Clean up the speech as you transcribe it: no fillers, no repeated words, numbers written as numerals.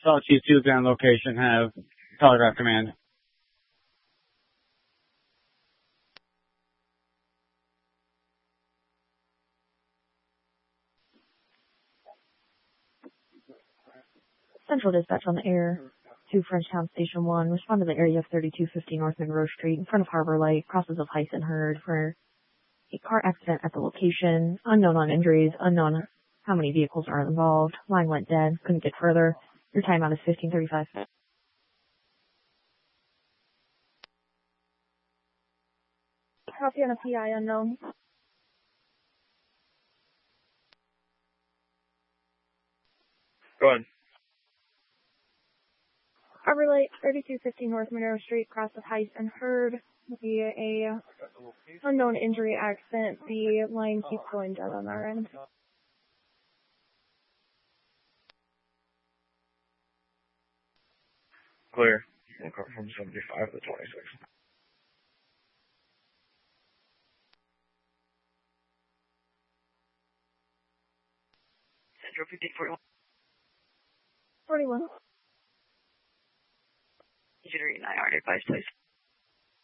Sawtooth 2 ground location, have telegraph command. Central Dispatch on the air to Frenchtown Station 1. Respond to the area of 3250 North Monroe Street in front of Harbor Light, crosses of Heiss and Hurd for a car accident at the location. Unknown on injuries, unknown how many vehicles are involved. Line went dead, couldn't get further. Your timeout is 15:35. Copy on a PI unknown. Go ahead. Harbor Light, 3250 North Monroe Street, cross of Heiss and Hurd. Via a unknown injury accident. The line keeps going dead on our end. Clear. We'll come from 75 to 26. Central 1541. 41. Engineer 9 already advised, please.